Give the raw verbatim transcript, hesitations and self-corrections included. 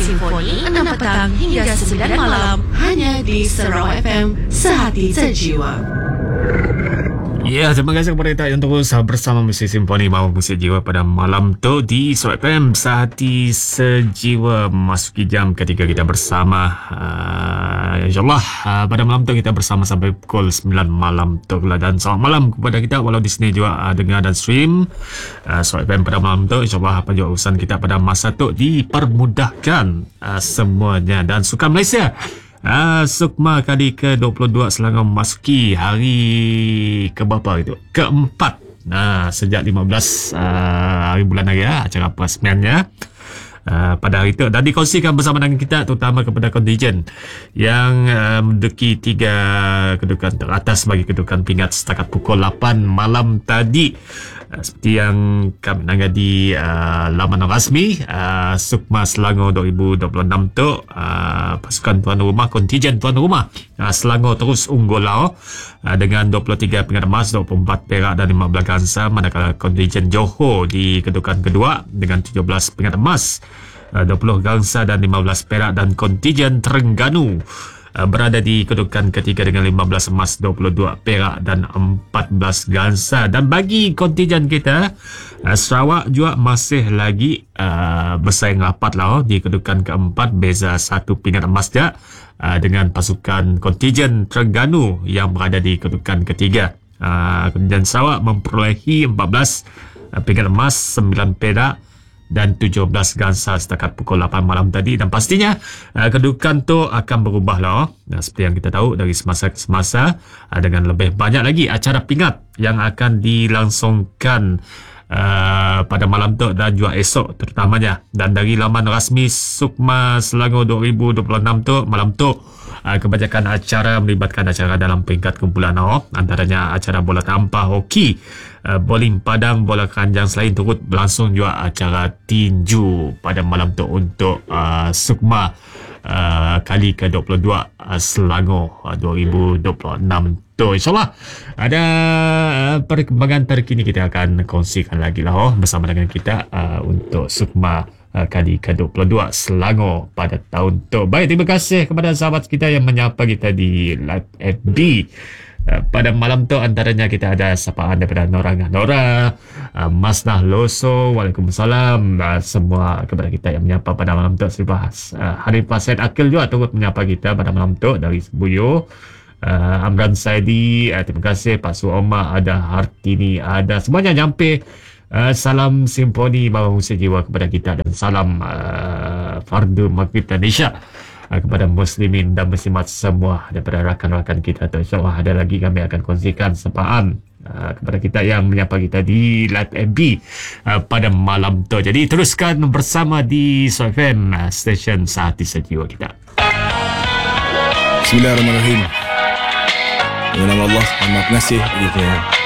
Simfoni enam petang hingga sembilan malam hanya di Sarawak F M, sehati sejiwa. Ya, terima kasih kepada kita yang terus bersama Musik Simfoni Mahu Musik Jiwa pada malam tu di Sarawak F M, sehati sejiwa. Masuki jam ketiga kita bersama. Uh, InsyaAllah uh, pada malam tu kita bersama sampai pukul sembilan malam tu. Dan selamat malam kepada kita walau di sini juga uh, dengar dan stream uh, Sarawak F M pada malam tu. InsyaAllah apa juga urusan kita pada masa tu dipermudahkan uh, semuanya. Dan Sukan Malaysia Ah, Sukma kali ke dua puluh dua Selangor memasuki hari ke berapa itu? Keempat. Nah, sejak lima belas uh, hari bulan hari ya, acara peresmiannya uh, pada hari itu. Dan dikongsikan bersama dengan kita terutama kepada kontijen yang uh, menduduki tiga kedudukan teratas bagi kedudukan pingat setakat pukul lapan malam tadi. Uh, seperti yang kami nanggap di uh, laman rasmi uh, Sukma Selangor dua ribu dua puluh enam tu, uh, pasukan tuan rumah, kontijen tuan rumah uh, Selangor terus unggul lah, uh, dengan dua puluh tiga pingat emas, dua puluh empat perak dan lima belas gangsa, manakala kontijen Johor di kedudukan kedua dengan tujuh belas pingat emas, uh, dua puluh gangsa dan lima belas perak, dan kontijen Terengganu berada di kedudukan ketiga dengan lima belas emas, dua puluh dua perak dan empat belas gangsa. Dan bagi kontijen kita, Sarawak juga masih lagi uh, bersaing rapat lah di kedudukan keempat, beza satu pingat emas je uh, dengan pasukan kontijen Terengganu yang berada di kedudukan ketiga. Uh, kontijen Sarawak memperolehi empat belas uh, pingat emas, sembilan perak dan tujuh belas gangsa setakat pukul lapan malam tadi. Dan pastinya uh, kedudukan tu akan berubah lah. Nah, seperti yang kita tahu dari semasa ke semasa, uh, dengan lebih banyak lagi acara pingat yang akan dilangsungkan uh, pada malam tu dan juga esok terutamanya. Dan dari laman rasmi Sukma Selangor dua ribu dua puluh enam tu, malam tu Uh, kebanyakan acara melibatkan acara dalam peringkat kumpulan oh, antaranya acara bola tampar, hoki, uh, bowling padang, bola keranjang. Selain turut berlangsung juga acara tinju pada malam tu untuk uh, Sukma uh, kali ke dua puluh dua uh, Selangor uh, dua ribu dua puluh enam tu. InsyaAllah ada uh, perkembangan terkini kita akan kongsikan lagi lah oh, bersama dengan kita uh, untuk Sukma Uh, kali ke dua puluh dua Selangor pada tahun tu. Baik, terima kasih kepada sahabat kita yang menyapa kita di live F B. Uh, pada malam tu antaranya kita ada sapaan daripada Nora Nora, uh, Masnah Loso, Waalaikumsalam, uh, semua kepada kita yang menyapa pada malam tu. Seribah uh, Harifah Said Akil juga turut menyapa kita pada malam tu dari Sebuyo. Uh, Amran Saidi, uh, terima kasih. Pak Su Omar, ada Hartini, ada semuanya nyampe. Uh, salam Simfoni Mahu Musik Jiwa kepada kita, dan salam uh, Fardu Maghrib dan Isya uh, kepada muslimin dan muslimat semua daripada rakan-rakan kita tu. InsyaAllah ada lagi kami akan kongsikan sapaan uh, kepada kita yang menyapa kita di live M B uh, pada malam tu. Jadi teruskan bersama di Sarawak F M, uh, stesen sehati sejiwa kita. Bismillahirrahmanirrahim. Dengan nama Allah, Maha Pengasih lagi Penyayang.